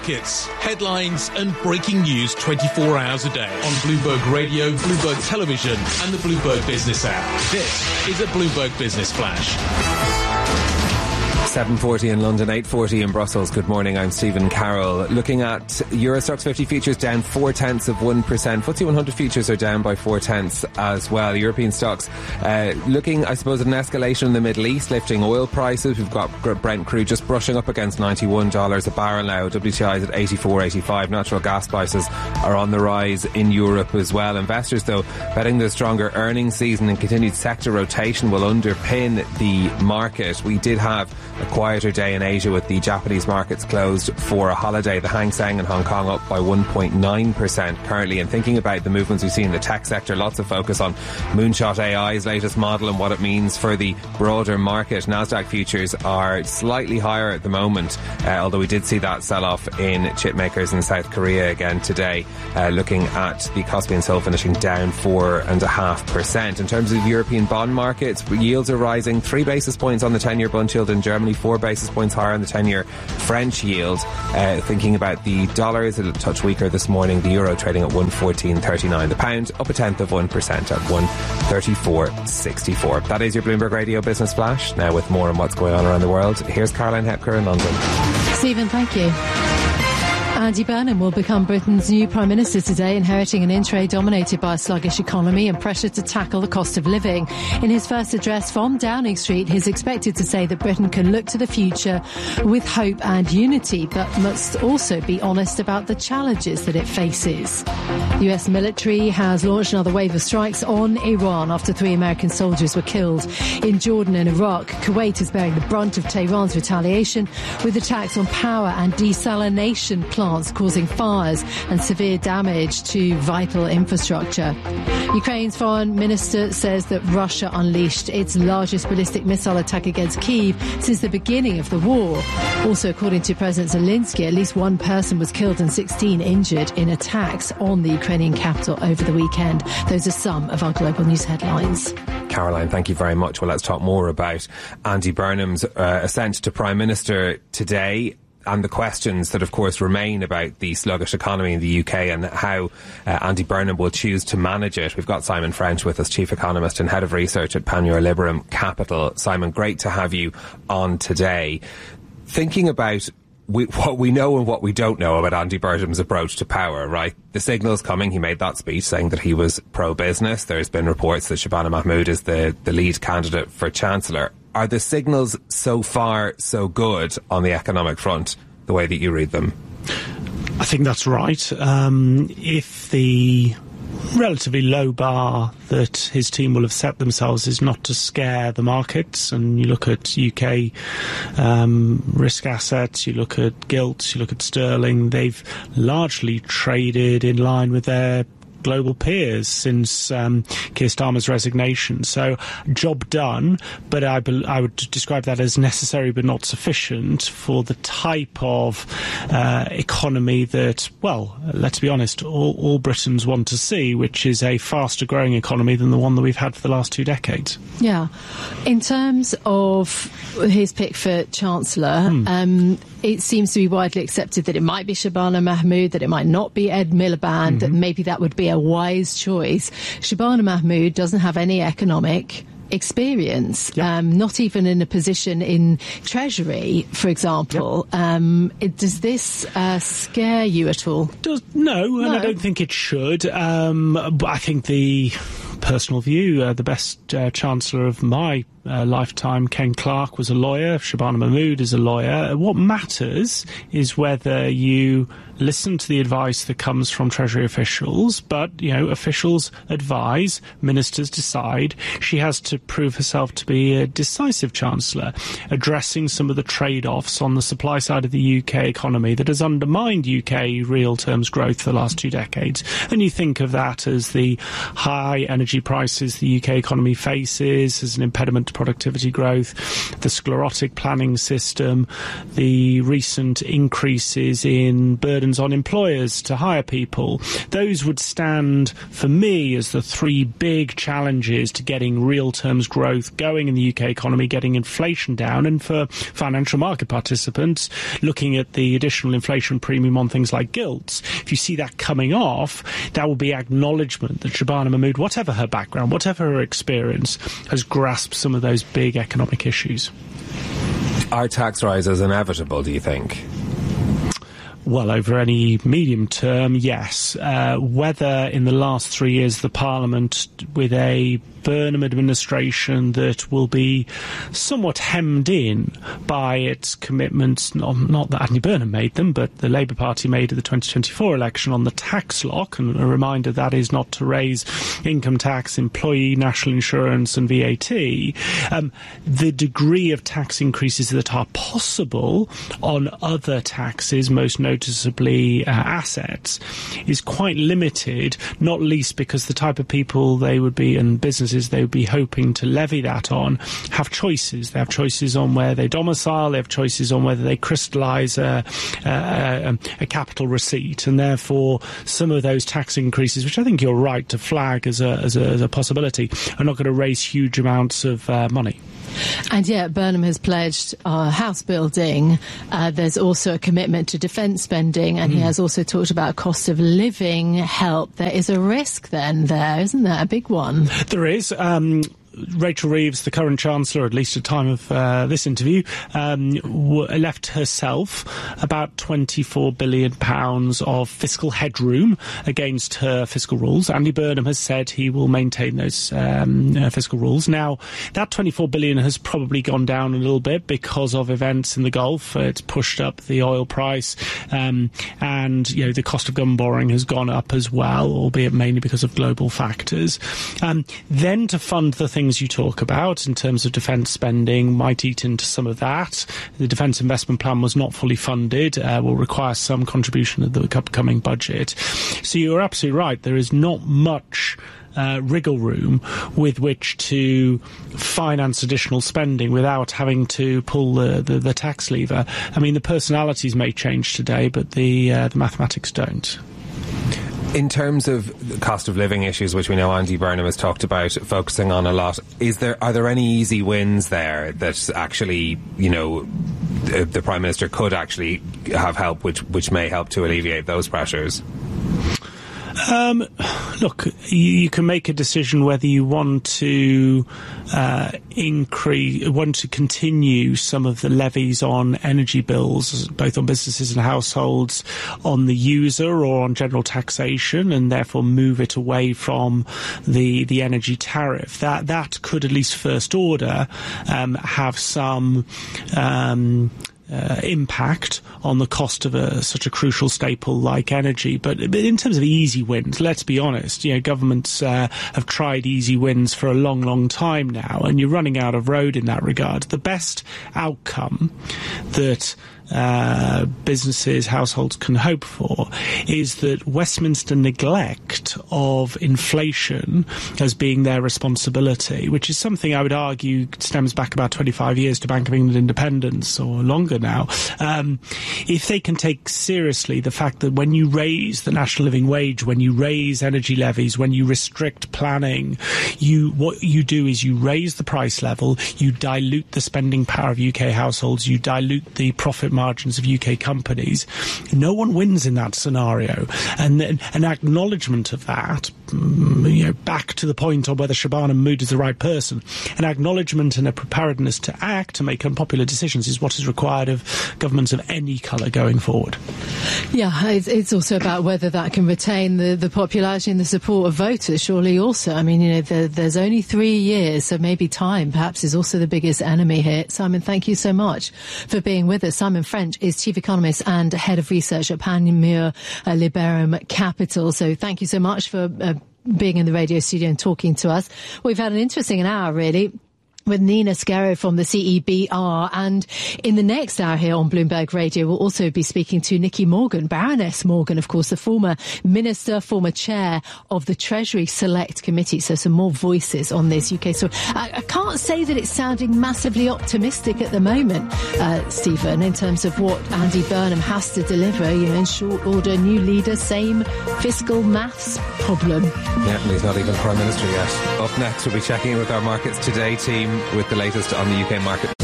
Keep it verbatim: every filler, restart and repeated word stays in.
markets, headlines and breaking news twenty-four hours a day on Bloomberg Radio, Bloomberg Television and the Bloomberg Business app. This is a Bloomberg Business Flash. seven forty in London, eight forty in Brussels. Good morning, I'm Stephen Carroll. Looking at Euro Stoxx fifty futures down four tenths of one percent. F T S E one hundred futures are down by four tenths as well. European stocks uh, looking, I suppose, at an escalation in the Middle East, lifting oil prices. We've got Brent crude just brushing up against ninety-one dollars a barrel now. W T I is at eighty-four eighty-five. Natural gas prices are on the rise in Europe as well. Investors, though, betting the stronger earnings season and continued sector rotation will underpin the market. We did have a quieter day in Asia with the Japanese markets closed for a holiday. The Hang Seng in Hong Kong up by one point nine percent currently. And thinking about the movements we've seen in the tech sector, lots of focus on Moonshot A I's latest model and what it means for the broader market. Nasdaq futures are slightly higher at the moment, uh, although we did see that sell-off in chip makers in South Korea again today, uh, looking at the Kospi and Seoul finishing down four point five percent. In terms of European bond markets, yields are rising three basis points on the ten-year bond yield in Germany, four basis points higher on the ten-year French yield. Uh, thinking about the dollar, is a touch weaker this morning. The euro trading at one fourteen thirty-nine. The pound up a tenth of one percent at one thirty-four sixty-four. That is your Bloomberg Radio Business Flash. Now with more on what's going on around the world, here's Caroline Hepker in London. Stephen, thank you. Andy Burnham will become Britain's new Prime Minister today, inheriting an in-trade dominated by a sluggish economy and pressure to tackle the cost of living. In his first address from Downing Street, he's expected to say that Britain can look to the future with hope and unity, but must also be honest about the challenges that it faces. The U S military has launched another wave of strikes on Iran after three American soldiers were killed in Jordan and Iraq. Kuwait is bearing the brunt of Tehran's retaliation with attacks on power and desalination plants, causing fires and severe damage to vital infrastructure. Ukraine's foreign minister says that Russia unleashed its largest ballistic missile attack against Kyiv since the beginning of the war. Also, according to President Zelensky, at least one person was killed and sixteen injured in attacks on the Ukrainian capital over the weekend. Those are some of our global news headlines. Caroline, thank you very much. Well, let's talk more about Andy Burnham's uh, ascent to Prime Minister today, and the questions that, of course, remain about the sluggish economy in the U K and how uh, Andy Burnham will choose to manage it. We've got Simon French with us, Chief Economist and Head of Research at Panmure Liberum Capital. Simon, great to have you on today. Thinking about we, what we know and what we don't know about Andy Burnham's approach to power, right? The signal's coming. He made that speech saying that he was pro-business. There's been reports that Shabana Mahmood is the, the lead candidate for Chancellor. Are the signals so far so good on the economic front, the way that you read them? I think that's right. Um, if the relatively low bar that his team will have set themselves is not to scare the markets, and you look at U K um, risk assets, you look at gilts, you look at sterling, they've largely traded in line with their global peers since um, Keir Starmer's resignation. So, job done, but I, be- I would describe that as necessary but not sufficient for the type of uh, economy that, well, let's be honest, all, all Britons want to see, which is a faster growing economy than the one that we've had for the last two decades. Yeah. In terms of his pick for Chancellor, hmm. um, it seems to be widely accepted that it might be Shabana Mahmood, that it might not be Ed Miliband, mm-hmm. that maybe that would be a wise choice. Shabana Mahmood doesn't have any economic experience, yep. um, not even in a position in Treasury, for example. Yep. Um, it, does this uh, scare you at all? Does, no, no, and I don't think it should. Um, but I think the personal view, uh, the best uh, Chancellor of my Uh, lifetime, Ken Clarke, was a lawyer. Shabana Mahmood is a lawyer. What matters is whether you listen to the advice that comes from Treasury officials, but, you know, officials advise, ministers decide. She has to prove herself to be a decisive Chancellor, addressing some of the trade-offs on the supply side of the U K economy that has undermined U K real terms growth for the last two decades. And you think of that as the high energy energy prices the U K economy faces as an impediment to productivity growth, the sclerotic planning system, the recent increases in burdens on employers to hire people. Those would stand for me as the three big challenges to getting real terms growth going in the U K economy, getting inflation down, and for financial market participants looking at the additional inflation premium on things like gilts. If you see that coming off, that will be acknowledgement that Shabana Mahmood, whatever her background, whatever her experience, has grasped some of those big economic issues. Are tax rises inevitable, do you think? Well, over any medium term, yes. Uh, whether in the last three years the Parliament, with a Burnham administration that will be somewhat hemmed in by its commitments, not, not that Andy Burnham made them, but the Labour Party made at the twenty twenty-four election on the tax lock, and a reminder that is not to raise income tax, employee national insurance and V A T. Um, the degree of tax increases that are possible on other taxes, most noticeably uh, assets, is quite limited, not least because the type of people they would be, and businesses they would be hoping to levy that on, have choices. They have choices on where they domicile, they have choices on whether they crystallise a, a, a capital receipt, and therefore some of those tax increases, which I think you're right to flag as a, as a, as a possibility, are not going to raise huge amounts of uh, money. And yet Burnham has pledged uh, house building. Uh, there's also a commitment to defence spending, and mm. he has also talked about cost of living help. There is a risk then there, isn't there? A big one. There is. Um Rachel Reeves, the current Chancellor, at least at the time of uh, this interview, um, w- left herself about twenty-four billion pounds of fiscal headroom against her fiscal rules. Andy Burnham has said he will maintain those um, uh, fiscal rules. Now, that twenty-four billion has probably gone down a little bit because of events in the Gulf. Uh, it's pushed up the oil price, um, and you know the cost of government borrowing has gone up as well, albeit mainly because of global factors. Um, then to fund the things you talk about in terms of defence spending might eat into some of that. The Defence Investment Plan was not fully funded, uh, will require some contribution of the upcoming budget. So you're absolutely right, there is not much Uh, wriggle room with which to finance additional spending without having to pull the, the, the tax lever. I mean, the personalities may change today, but the, uh, the mathematics don't. In terms of the cost of living issues, which we know Andy Burnham has talked about focusing on a lot, is there are there any easy wins there that actually, you know, the, the Prime Minister could actually have help, which which may help to alleviate those pressures? Um, look, you, you can make a decision whether you want to uh, increase, want to continue some of the levies on energy bills, both on businesses and households, on the user or on general taxation, and therefore move it away from the the energy tariff. That that could, at least first order, um, have some Um, Uh, impact on the cost of a, such a crucial staple like energy. But, but in terms of easy wins, let's be honest, you know, governments uh, have tried easy wins for a long, long time now, and you're running out of road in that regard. The best outcome that uh, businesses, households can hope for is that Westminster neglect of inflation as being their responsibility, which is something I would argue stems back about twenty-five years to Bank of England independence or longer now. Um, if they can take seriously the fact that when you raise the national living wage, when you raise energy levies, when you restrict planning, you what you do is you raise the price level, you dilute the spending power of U K households, you dilute the profit margins of U K companies. No one wins in that scenario. And then an acknowledgement of that, you know, back to the point on whether Shabana Mahmood is the right person, an acknowledgement and a preparedness to act, to make unpopular decisions, is what is required of governments of any colour going forward. Yeah, it's also about whether that can retain the, the popularity and the support of voters, surely also. I mean, you know, there, there's only three years, so maybe time perhaps is also the biggest enemy here. Simon, thank you so much for being with us. Simon French is Chief Economist and Head of Research at Panmure uh, Liberum Capital. So thank you so much for uh, being in the radio studio and talking to us. We've had an interesting hour, really. with Nina Scarrow from the C E B R. And in the next hour here on Bloomberg Radio, we'll also be speaking to Nicky Morgan, Baroness Morgan, of course, the former minister, former chair of the Treasury Select Committee. So some more voices on this U K story. I, I can't say that it's sounding massively optimistic at the moment, uh, Stephen, in terms of what Andy Burnham has to deliver. You know, in short order, new leader, same fiscal maths problem. Yeah, and he's not even Prime Minister yet. Up next, we'll be checking in with our Markets Today team with the latest on the U K market.